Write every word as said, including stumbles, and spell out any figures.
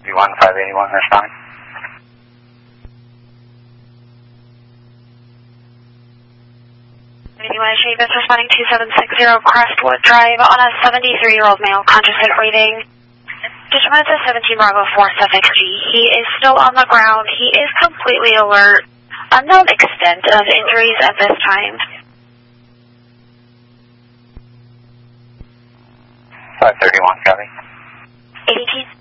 one five eighty-one, responding. eighty-one Davis responding two seven six zero Crestwood Drive on a seventy-three-year-old male, conscious and breathing. Determined to seventeen Bravo four Suffolk G. He is still on the ground. He is completely alert. Unknown extent of injuries at this time. five thirty-one, copy. eighty-two